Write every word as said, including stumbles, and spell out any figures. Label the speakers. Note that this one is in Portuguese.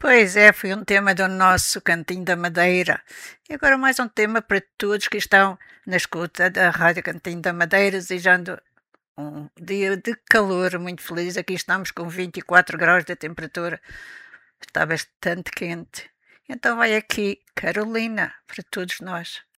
Speaker 1: Pois é, foi um tema do nosso Cantinho da Madeira. E agora mais um tema para todos que estão na escuta da Rádio Cantinho da Madeira, desejando um dia de calor muito feliz. Aqui estamos com vinte e quatro graus de temperatura, está bastante quente. Então vai aqui Carolina para todos nós.